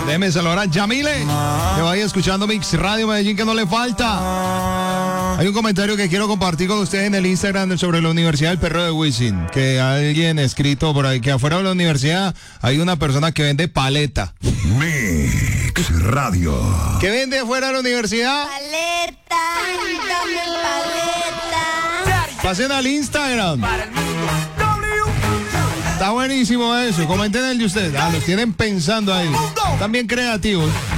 Déjeme saludar a Yamile, que vaya escuchando Mix Radio Medellín, que no le falta. Hay un comentario que quiero compartir con ustedes en el Instagram sobre la Universidad del Perro de Wisin, que alguien ha escrito por ahí que afuera de la universidad hay una persona que vende paleta. Mix Radio. ¿Qué vende afuera de la universidad? Paleta, dame paleta. Pasen al Instagram. Está buenísimo eso. Comenten el de ustedes. Los tienen pensando ahí. Están bien creativos.